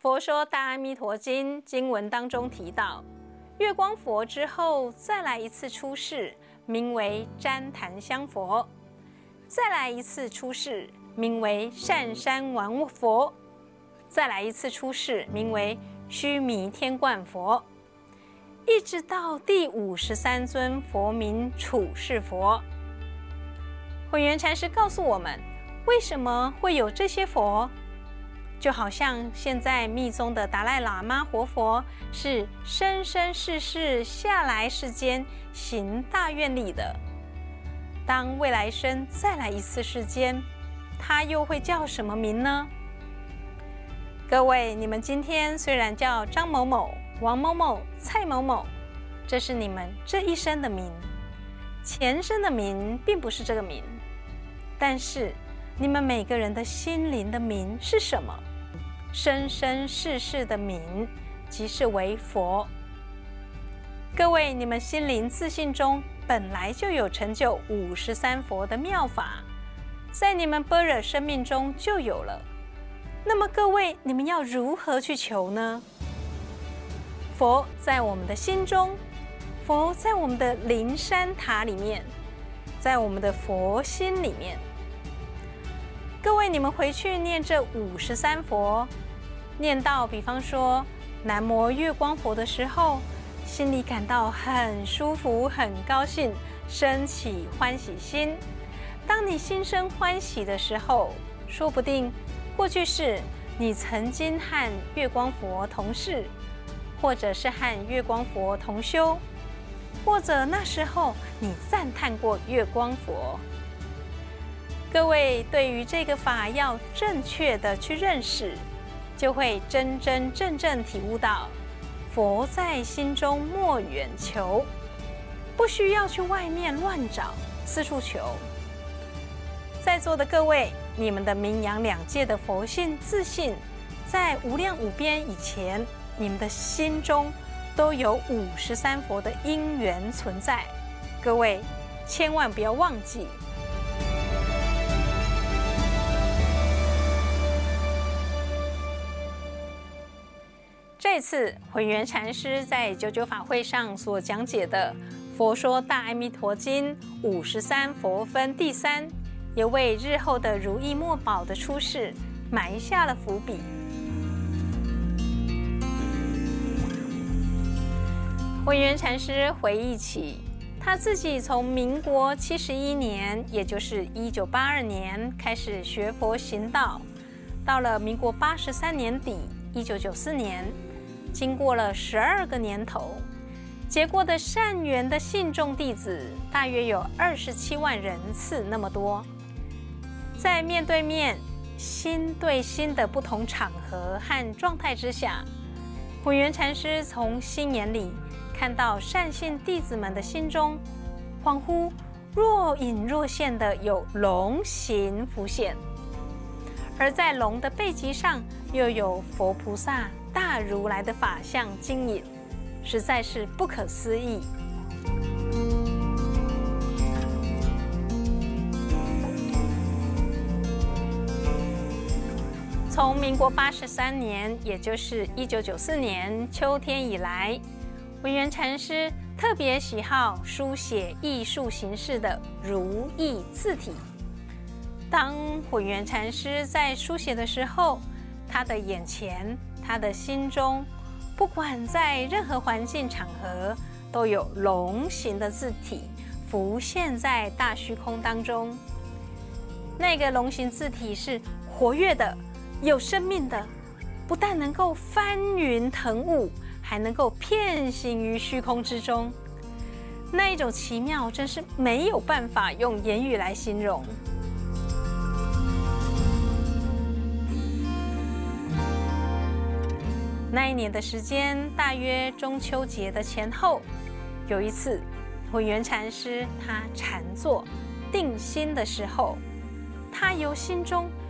佛说《大阿弥陀经》经文当中提到，月光佛之后再来一次出世，名为旃檀香佛；再来一次出世，名为善山王佛；再来一次出世，名为须弥天冠佛，一直到第53尊佛名处世佛。慧远禅师告诉我们，为什么会有这些佛？就好像现在密宗的达赖喇嘛活佛是生生世世下来世间行大愿力的，当未来生再来一次世间，他又会叫什么名呢？各位，你们今天虽然叫张某某、王某某、蔡某某，这是你们这一生的名，前生的名并不是这个名，但是你们每个人的心灵的名是什么？生生世世的名即是为佛。各位，你们心灵自信中本来就有成就53佛的妙法，在你们般若生命中就有了。那么各位，你们要如何去求呢？佛在我们的心中，佛在我们的灵山塔里面，在我们的佛心里面。各位，你们回去念这53佛，念到比方说南无月光佛的时候，心里感到很舒服、很高兴，升起欢喜心。当你心生欢喜的时候，说不定过去是你曾经和月光佛同事，或者是和月光佛同修，或者那时候你赞叹过月光佛。各位，对于这个法要正确的去认识，就会真真正正体悟到佛在心中莫远求，不需要去外面乱找四处求。在座的各位，你们的名扬两界的佛性自信，在无量无边以前，你们的心中都有53佛的因缘存在。各位千万不要忘记。这次慧远禅师在99法会上所讲解的《佛说大阿弥陀经》53佛分第3，也为日后的如意墨宝的出世埋下了伏笔。慧远禅师回忆起他自己从民国71年，也就是1982年开始学佛行道，到了民国83年底1994年，经过了12个年头，结过的善缘的信众弟子大约有27万人次那么多。在面对面、心对心的不同场合和状态之下，慧远禅师从心眼里看到善信弟子们的心中，恍惚若隐若现的有龙形浮现，而在龙的背脊上又有佛菩萨大如来的法相晶影，实在是不可思议。从民国83年，也就是1994年秋天以来，慧远禅师特别喜好书写艺术形式的如意字体。当慧远禅师在书写的时候，他的眼前，他的心中，不管在任何环境场合，都有龙形的字体浮现在大虚空当中。那个龙形字体是活跃的，有生命的，不但能够翻云腾雾，还能够遍行于虚空之中。那一种奇妙，真是没有办法用言语来形容。那一年的时间，大约中秋节的前后，有一次，慧远禅师他禅坐定心的时候，他由心中